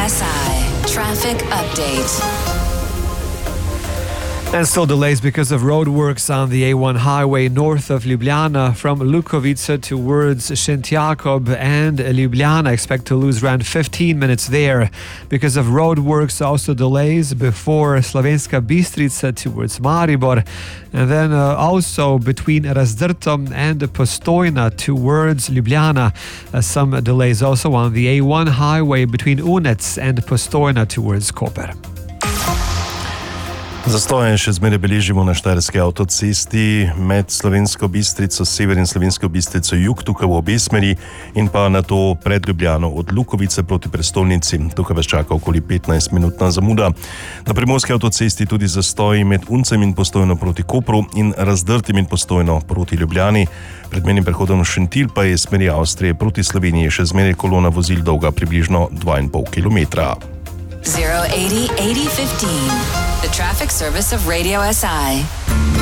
SI traffic update. And still delays because of roadworks on the A1 highway north of Ljubljana from Lukovica towards Šentjakob and Ljubljana. Expect to lose around 15 minutes there because of roadworks. Also delays before Slovenska Bistrica towards Maribor. And then also between Razdrto and Postojna towards Ljubljana. Some delays also on the A1 highway between Unec and Postojna towards Koper. Zastoje še zmeraj beležimo na Štajerski avtocesti med Slovensko Bistrico sever in Slovensko Bistrico jug, tukaj v obe smeri, in pa na to pred Ljubljano od Lukovice proti prestolnici. Tukaj vas čaka okoli 15-minutna zamuda. Na Primorski avtocesti tudi zastoji med Uncem in Postojno proti Kopru in Razdrtim in Postojno proti Ljubljani. Pred menim prehodom Šentilj pa je smeri Avstrije proti Sloveniji še zmeraj kolona vozil dolga približno 2,5 kilometra. 080 80 15. The traffic service of Radio SI.